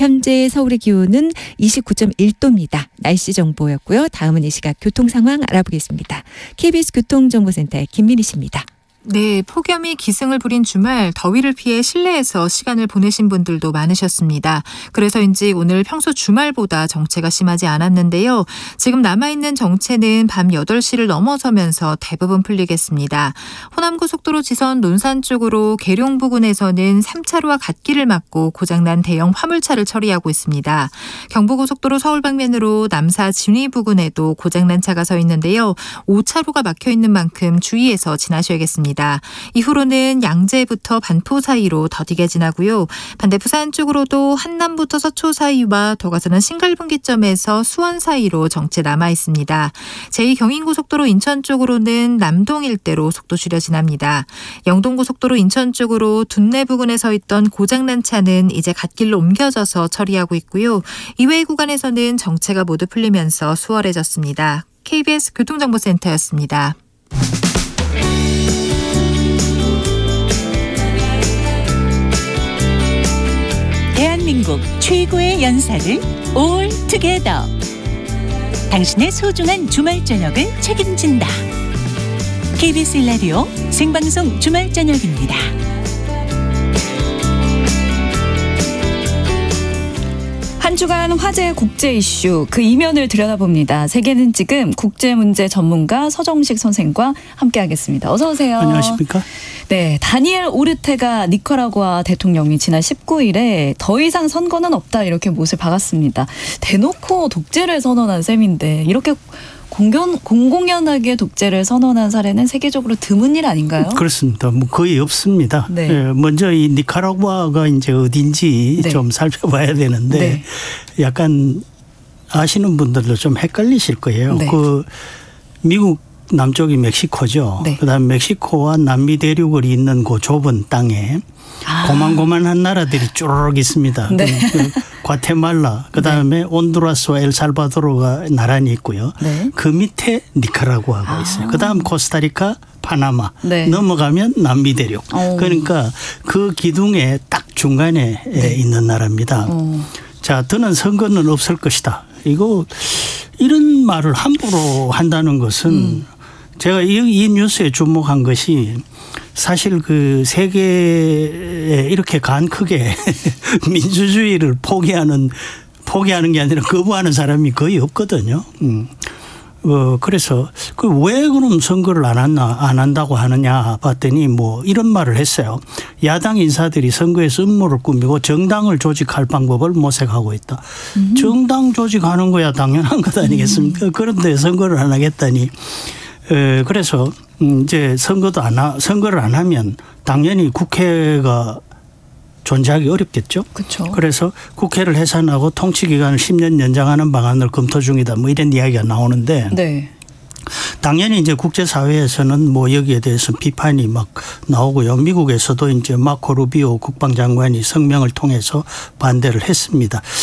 현재 서울의 기온은 29.1도입니다. 날씨 정보였고요. 다음은 이 시각 교통 상황 알아보겠습니다. KBS 교통정보센터의 김민희 씨입니다. 네, 폭염이 기승을 부린 주말 더위를 피해 실내에서 시간을 보내신 분들도 많으셨습니다. 그래서인지 오늘 평소 주말보다 정체가 심하지 않았는데요. 지금 남아있는 정체는 밤 8시를 넘어서면서 대부분 풀리겠습니다. 호남고속도로 지선 논산 쪽으로 계룡 부근에서는 3차로와 갓길을 막고 고장난 대형 화물차를 처리하고 있습니다. 경부고속도로 서울 방면으로 남사 진위 부근에도 고장난 차가 서 있는데요. 5차로가 막혀있는 만큼 주의해서 지나셔야겠습니다. 이후로는 양재부터 반포 사이로 더디게 지나고요. 반대 부산 쪽으로도 한남부터 서초 사이와 더 가서는 신갈분기점에서 수원 사이로 정체 남아 있습니다. 제2경인고속도로 인천 쪽으로는 남동 일대로 속도 줄여 지납니다. 영동고속도로 인천 쪽으로 둔내 부근에 서 있던 고장난 차는 이제 갓길로 옮겨져서 처리하고 있고요. 이외의 구간에서는 정체가 모두 풀리면서 수월해졌습니다. KBS 교통정보센터였습니다. 대한민국 최고의 연사를 올 투게더. 당신의 소중한 주말 저녁을 책임진다. KBS 1라디오 생방송 주말 저녁입니다. 한 주간 화제 국제 이슈 그 이면을 들여다봅니다. 세계는 지금 국제 문제 전문가 서정식 선생과 함께하겠습니다. 어서 오세요. 안녕하십니까? 네, 다니엘 오르테가 니카라구아 대통령이 지난 19일에 더 이상 선거는 없다 이렇게 못을 박았습니다. 대놓고 독재를 선언한 셈인데 이렇게 공공연하게 독재를 선언한 사례는 세계적으로 드문 일 아닌가요? 그렇습니다. 뭐 거의 없습니다. 네. 먼저 이 니카라구아가 이제 어딘지 네. 좀 살펴봐야 되는데 네. 약간 아시는 분들도 좀 헷갈리실 거예요. 네. 그 미국 남쪽이 멕시코죠. 네. 그다음 멕시코와 남미 대륙을 잇는 그 좁은 땅에 고만고만한 나라들이 쭈르륵 있습니다. 네. 그 과테말라, 그다음에 온두라스와 엘살바도르가 나란히 있고요. 네. 그 밑에 니카라구아가 있어요. 그다음 코스타리카, 파나마 네. 넘어가면 남미 대륙. 오. 그러니까 그 기둥의 딱 중간에 있는 나라입니다. 자, 더는 선거는 없을 것이다. 이런 말을 함부로 한다는 것은 제가 이 뉴스에 주목한 것이 사실 그 세계에 이렇게 간 크게 민주주의를 포기하는 게 아니라 거부하는 사람이 거의 없거든요. 그래서 왜 그럼 선거를 안 한다고 하느냐 봤더니 뭐 이런 말을 했어요. 야당 인사들이 선거에서 음모를 꾸미고 정당을 조직할 방법을 모색하고 있다. 정당 조직하는 거야 당연한 것 아니겠습니까? 그런데 선거를 안 하겠다니. 그래서 이제 선거를 안 하면 당연히 국회가 존재하기 어렵겠죠. 그렇죠. 그래서 국회를 해산하고 통치 기간을 10년 연장하는 방안을 검토 중이다. 뭐 이런 이야기가 나오는데 네. 당연히 이제 국제사회에서는 뭐 여기에 대해서 비판이 막 나오고요. 미국에서도 이제 마코 루비오 국방장관이 성명을 통해서 반대를 했습니다.